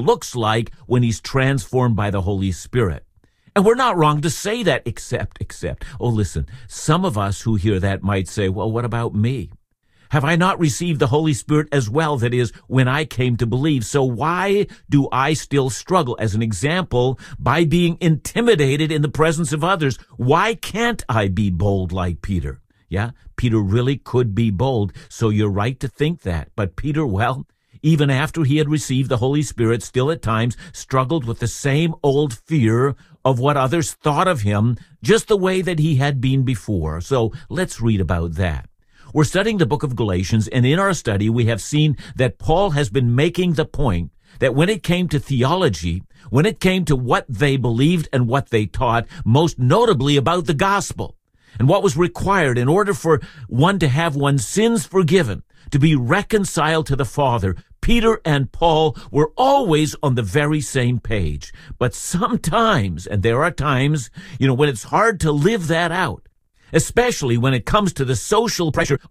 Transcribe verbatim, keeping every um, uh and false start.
looks like when he's transformed by the Holy Spirit. And we're not wrong to say that, except, except. Oh, listen, some of us who hear that might say, well, what about me? Have I not received the Holy Spirit as well? That is, when I came to believe. So why do I still struggle? As an example, by being intimidated in the presence of others. Why can't I be bold like Peter? Yeah, Peter really could be bold, so you're right to think that. But Peter, well, even after he had received the Holy Spirit, still at times struggled with the same old fear of what others thought of him, just the way that he had been before. So let's read about that. We're studying the book of Galatians, and in our study we have seen that Paul has been making the point that when it came to theology, when it came to what they believed and what they taught, most notably about the gospel, and what was required in order for one to have one's sins forgiven, to be reconciled to the Father, Peter and Paul were always on the very same page. But sometimes, and there are times, you know, when it's hard to live that out, especially when it comes to the social pressure of